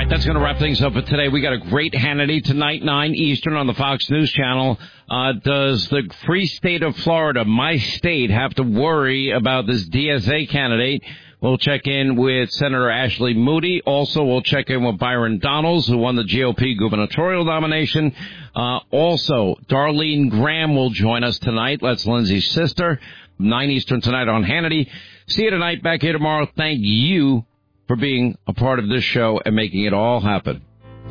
That's going to wrap things up for today. We got a great Hannity tonight, 9 Eastern on the Fox News Channel. Does the free state of Florida, my state, have to worry about this DSA candidate? We'll check in with Senator Ashley Moody. Also, we'll check in with Byron Donalds, who won the GOP gubernatorial nomination. Also, Darlene Graham will join us tonight. That's Lindsay's sister. 9 Eastern tonight on Hannity. See you tonight. Back here tomorrow. Thank you for being a part of this show and making it all happen.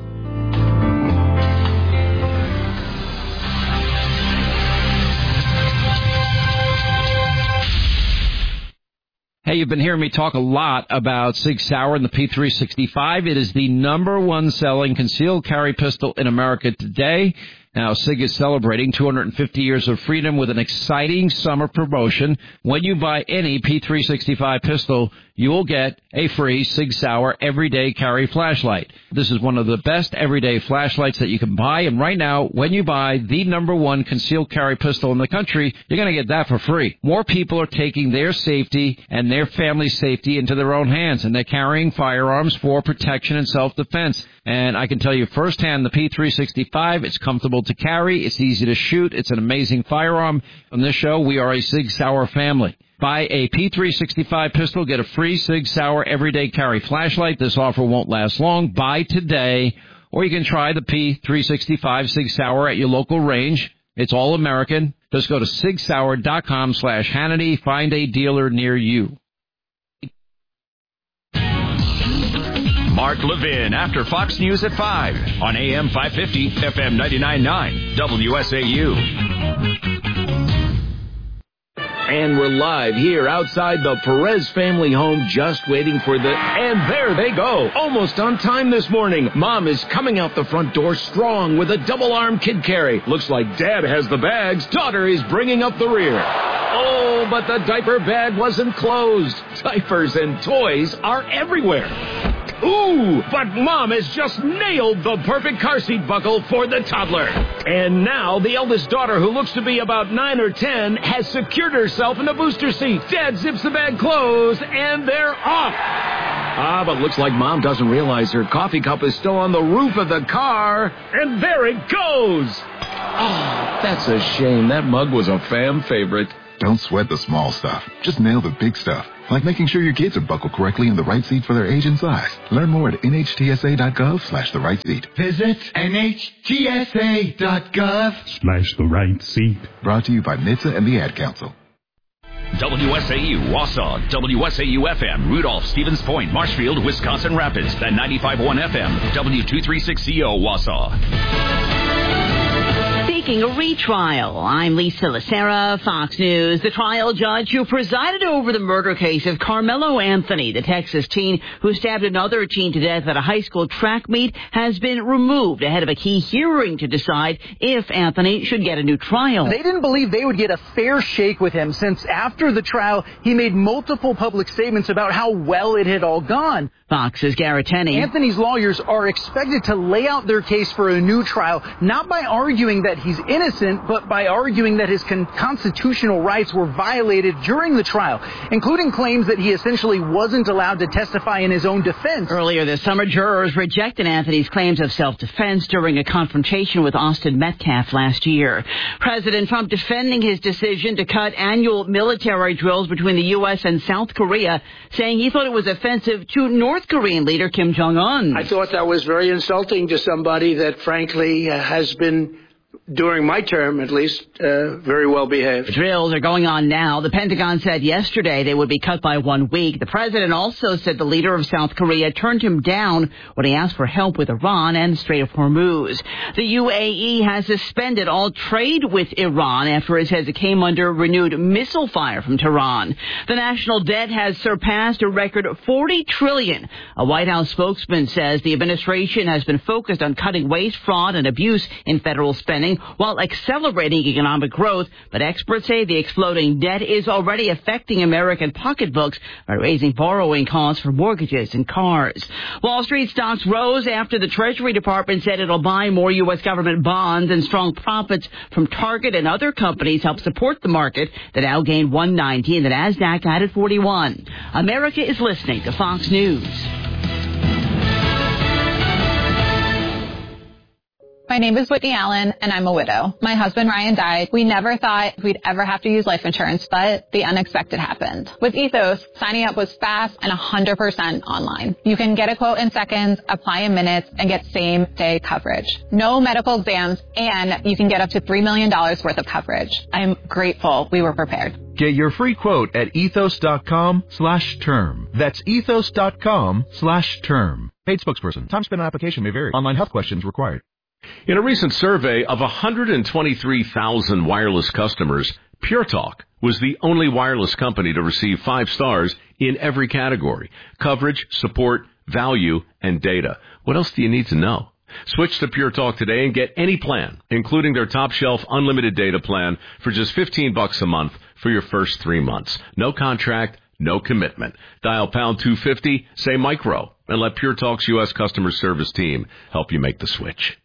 Hey, you've been hearing me talk a lot about Sig Sauer and the P365. It is the number one selling concealed carry pistol in America today. Now, Sig is celebrating 250 years of freedom with an exciting summer promotion. When you buy any P365 pistol, you will get a free Sig Sauer everyday carry flashlight. This is one of the best everyday flashlights that you can buy, and right now, when you buy the number one concealed carry pistol in the country, you're going to get that for free. More people are taking their safety and their family's safety into their own hands, and they're carrying firearms for protection and self-defense. And I can tell you firsthand, the P365, it's comfortable to carry, it's easy to shoot, it's an amazing firearm. On this show, we are a Sig Sauer family. Buy a P365 pistol, get a free Sig Sauer everyday carry flashlight. This offer won't last long. Buy today, or you can try the P365 Sig Sauer at your local range. It's all American. Just go to sigsauer.com/Hannity. Find a dealer near you. Mark Levin after Fox News at 5 on AM 550, FM 99.9, WSAU. And we're live here outside the Perez family home, just waiting for and there they go. Almost on time this morning. Mom is coming out the front door strong with a double-arm kid carry. Looks like Dad has the bags. Daughter is bringing up the rear. Oh, but the diaper bag wasn't closed. Diapers and toys are everywhere. Ooh, but Mom has just nailed the perfect car seat buckle for the toddler. And now the eldest daughter, who looks to be about 9 or 10, has secured herself in the booster seat. Dad zips the bag closed, and they're off. But looks like Mom doesn't realize her coffee cup is still on the roof of the car. And there it goes. Oh, that's a shame. That mug was a fan favorite. Don't sweat the small stuff. Just nail the big stuff. Like making sure your kids are buckled correctly in the right seat for their age and size. Learn more at nhtsa.gov/the right seat. Visit nhtsa.gov/the right seat. Brought to you by NHTSA and the Ad Council. WSAU, Wausau, WSAU-FM, Rudolph, Stevens Point, Marshfield, Wisconsin Rapids, and 95.1 FM, W236CO, Wausau. Seeking a retrial. I'm Lisa Lacera, Fox News. The trial judge who presided over the murder case of Carmelo Anthony, the Texas teen who stabbed another teen to death at a high school track meet, has been removed ahead of a key hearing to decide if Anthony should get a new trial. They didn't believe they would get a fair shake with him, since after the trial, he made multiple public statements about how well it had all gone. Fox's Garrett Tenney. Anthony's lawyers are expected to lay out their case for a new trial, not by arguing that he's innocent, but by arguing that his constitutional rights were violated during the trial, including claims that he essentially wasn't allowed to testify in his own defense. Earlier this summer, jurors rejected Anthony's claims of self-defense during a confrontation with Austin Metcalf last year. President Trump defending his decision to cut annual military drills between the U.S. and South Korea, saying he thought it was offensive to North Korean leader Kim Jong-un. I thought that was very insulting to somebody that, frankly, has been, during my term at least, very well behaved. The drills are going on now. The Pentagon said yesterday they would be cut by 1 week. The president also said the leader of South Korea turned him down when he asked for help with Iran and the Strait of Hormuz. The UAE has suspended all trade with Iran after it says it came under renewed missile fire from Tehran. The national debt has surpassed a record $40 trillion. A White House spokesman says the administration has been focused on cutting waste, fraud, and abuse in federal spending while accelerating economic growth, but experts say the exploding debt is already affecting American pocketbooks by raising borrowing costs for mortgages and cars. Wall Street stocks rose after the Treasury Department said it'll buy more U.S. government bonds, and strong profits from Target and other companies help support the market. The Dow gained 190 and the NASDAQ added 41. America is listening to Fox News. My name is Whitney Allen, and I'm a widow. My husband, Ryan, died. We never thought we'd ever have to use life insurance, but the unexpected happened. With Ethos, signing up was fast and 100% online. You can get a quote in seconds, apply in minutes, and get same-day coverage. No medical exams, and you can get up to $3 million worth of coverage. I'm grateful we were prepared. Get your free quote at ethos.com/term. That's ethos.com/term. Paid spokesperson. Time spent on application may vary. Online health questions required. In a recent survey of 123,000 wireless customers, Pure Talk was the only wireless company to receive 5 stars in every category: coverage, support, value, and data. What else do you need to know? Switch to Pure Talk today and get any plan, including their top-shelf unlimited data plan, for just $15 a month for your first 3 months. No contract, no commitment. Dial pound 250, say micro, and let Pure Talk's U.S. customer service team help you make the switch.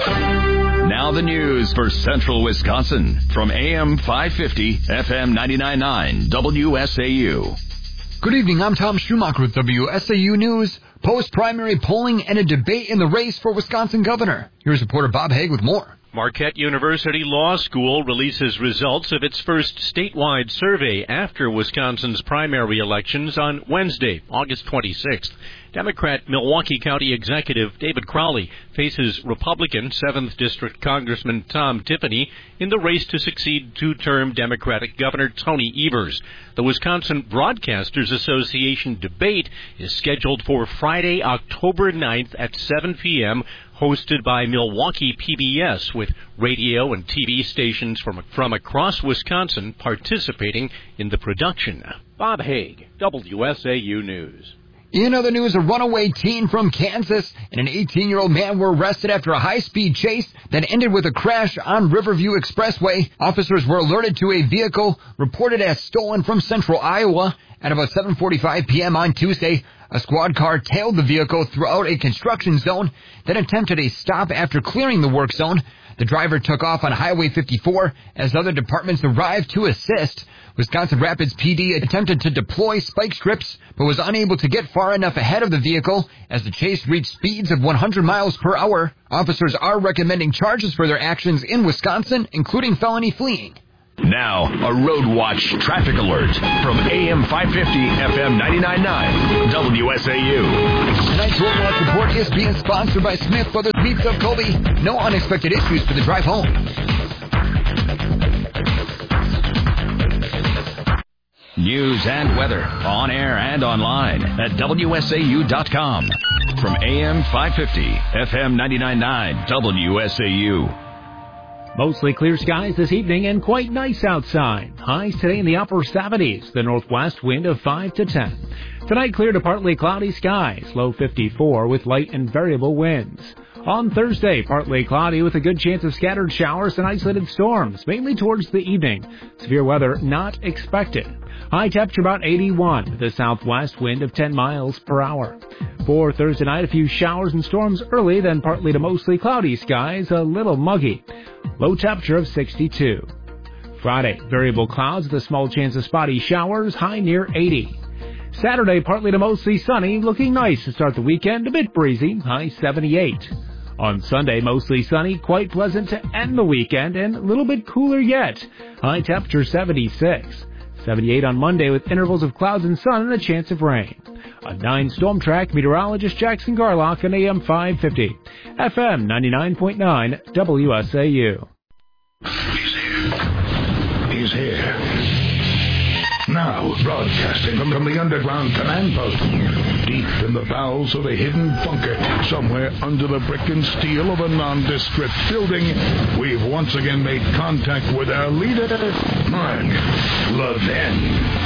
Now the news for Central Wisconsin from AM 550, FM 99.9, WSAU. Good evening, I'm Tom Schumacher with WSAU News. Post-primary polling and a debate in the race for Wisconsin governor. Here's reporter Bob Haig with more. Marquette University Law School releases results of its first statewide survey after Wisconsin's primary elections on Wednesday, August 26th. Democrat Milwaukee County Executive David Crowley faces Republican 7th District Congressman Tom Tiffany in the race to succeed two-term Democratic Governor Tony Evers. The Wisconsin Broadcasters Association debate is scheduled for Friday, October 9th at 7 p.m., hosted by Milwaukee PBS, with radio and TV stations from across Wisconsin participating in the production. Bob Haig, WSAU News. In other news, a runaway teen from Kansas and an 18-year-old man were arrested after a high-speed chase that ended with a crash on Riverview Expressway. Officers were alerted to a vehicle reported as stolen from central Iowa. At about 7:45 p.m. on Tuesday, a squad car tailed the vehicle throughout a construction zone, then attempted a stop after clearing the work zone. The driver took off on Highway 54 as other departments arrived to assist. Wisconsin Rapids PD attempted to deploy spike strips, but was unable to get far enough ahead of the vehicle as the chase reached speeds of 100 miles per hour. Officers are recommending charges for their actions in Wisconsin, including felony fleeing. Now, a Road Watch traffic alert from AM 550, FM 99.9, WSAU. Tonight's Road Watch report is being sponsored by Smith Brothers Meats of Colby. No unexpected issues for the drive home. News and weather on air and online at WSAU.com. From AM 550, FM 99.9, WSAU. Mostly clear skies this evening and quite nice outside. Highs today in the upper 70s, the northwest wind of 5 to 10. Tonight clear to partly cloudy skies, low 54 with light and variable winds. On Thursday, partly cloudy with a good chance of scattered showers and isolated storms, mainly towards the evening. Severe weather not expected. High temperature about 81 with a southwest wind of 10 miles per hour. For Thursday night, a few showers and storms early, then partly to mostly cloudy skies, a little muggy. Low temperature of 62. Friday, variable clouds with a small chance of spotty showers, high near 80. Saturday, partly to mostly sunny, looking nice to start the weekend, a bit breezy, high 78. On Sunday, mostly sunny, quite pleasant to end the weekend, and a little bit cooler yet. High temperature 76. 78 on Monday with intervals of clouds and sun and a chance of rain. A 9 storm track, meteorologist Jackson Garlock on AM 550. FM 99.9 WSAU. He's here. Now, broadcasting from the underground command post, deep in the bowels of a hidden bunker, somewhere under the brick and steel of a nondescript building, we've once again made contact with our leader, Mark Levin.